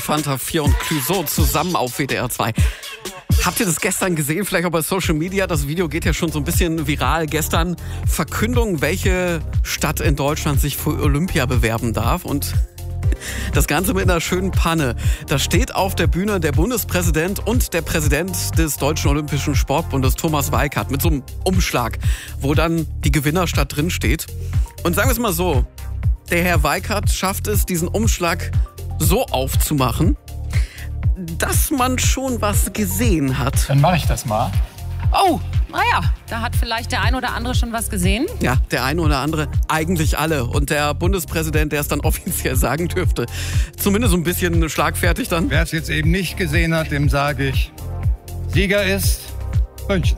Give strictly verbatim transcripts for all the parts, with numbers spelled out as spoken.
Fanta vier und Clouseau zusammen auf W D R zwei. Habt ihr das gestern gesehen? Vielleicht auch bei Social Media. Das Video geht ja schon so ein bisschen viral. Gestern Verkündung, welche Stadt in Deutschland sich für Olympia bewerben darf. Und das Ganze mit einer schönen Panne. Da steht auf der Bühne der Bundespräsident und der Präsident des Deutschen Olympischen Sportbundes, Thomas Weikart, mit so einem Umschlag, wo dann die Gewinnerstadt drin steht. Und sagen wir es mal so, der Herr Weikart schafft es, diesen Umschlag so aufzumachen, dass man schon was gesehen hat. Dann mache ich das mal. Oh, naja, da hat vielleicht der ein oder andere schon was gesehen. Ja, der eine oder andere, eigentlich alle. Und der Bundespräsident, der es dann offiziell sagen dürfte, zumindest so ein bisschen schlagfertig dann. Wer es jetzt eben nicht gesehen hat, dem sage ich, Sieger ist München.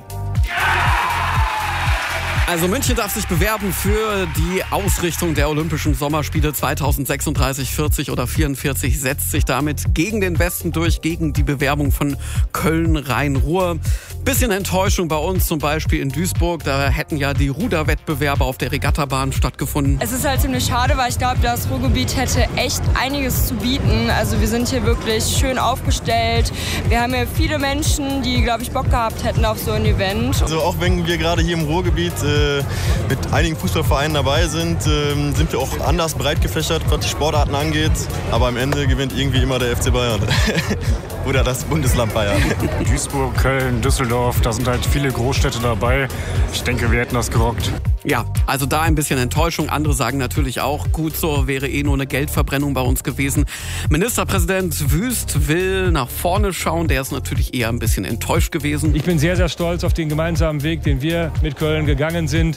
Also München darf sich bewerben für die Ausrichtung der Olympischen Sommerspiele zweitausendsechsunddreißig, vierzig oder vierundvierzig, setzt sich damit gegen den Westen durch, gegen die Bewerbung von Köln, Rhein-Ruhr. Bisschen Enttäuschung bei uns zum Beispiel in Duisburg, da hätten ja die Ruderwettbewerbe auf der Regattabahn stattgefunden. Es ist halt ziemlich schade, weil ich glaube, das Ruhrgebiet hätte echt einiges zu bieten. Also wir sind hier wirklich schön aufgestellt. Wir haben hier viele Menschen, die, glaube ich, Bock gehabt hätten auf so ein Event. Also auch wenn wir gerade hier im Ruhrgebiet äh, mit einigen Fußballvereinen dabei sind, äh, sind wir auch anders breit gefächert, was die Sportarten angeht. Aber am Ende gewinnt irgendwie immer der F C Bayern. Oder das Bundesland Bayern. Duisburg, Köln, Düsseldorf, da sind halt viele Großstädte dabei. Ich denke, wir hätten das gerockt. Ja, also da ein bisschen Enttäuschung. Andere sagen natürlich auch, gut so, wäre eh nur eine Geldverbrennung bei uns gewesen. Ministerpräsident Wüst will nach vorne schauen. Der ist natürlich eher ein bisschen enttäuscht gewesen. Ich bin sehr, sehr stolz auf den gemeinsamen Weg, den wir mit Köln gegangen sind.